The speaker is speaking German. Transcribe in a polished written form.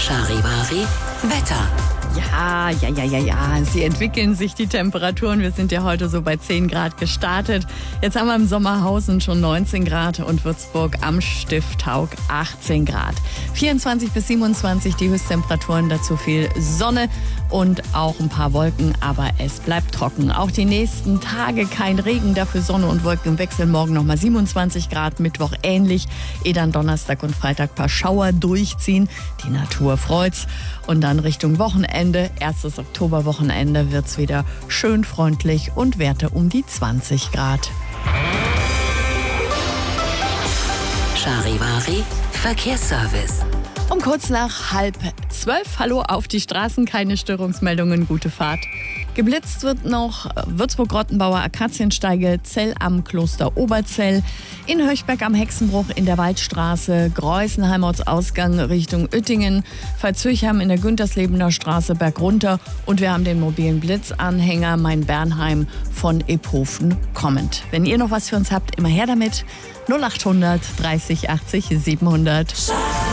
Charivari Wetter. Ja. Sie entwickeln sich die Temperaturen. Wir sind ja heute so bei 10 Grad gestartet. Jetzt haben wir im Sommerhausen schon 19 Grad und Würzburg am Stifthaug 18 Grad. 24 bis 27 die Höchsttemperaturen, dazu viel Sonne und auch ein paar Wolken, aber es bleibt trocken. Auch die nächsten Tage kein Regen, dafür Sonne und Wolken im Wechsel. Morgen nochmal 27 Grad, Mittwoch ähnlich. Dann Donnerstag und Freitag ein paar Schauer durchziehen. Die Natur freut's. Und dann Richtung Wochenende, erstes Oktoberwochenende, wird's wieder schön freundlich und Werte um die 20 Grad. Charivari Verkehrsservice. Um kurz nach 11:30. Hallo auf die Straßen, keine Störungsmeldungen, gute Fahrt. Geblitzt wird noch Würzburg-Rottenbauer Akaziensteige, Zell am Kloster Oberzell, in Höchberg am Hexenbruch in der Waldstraße, Greußenheim Ausgang Richtung Uettingen, Veitshöchheim in der Günterslebener Straße bergunter und wir haben den mobilen Blitzanhänger Main-Bernheim von Ephofen kommend. Wenn ihr noch was für uns habt, immer her damit. 0800 30 80 700.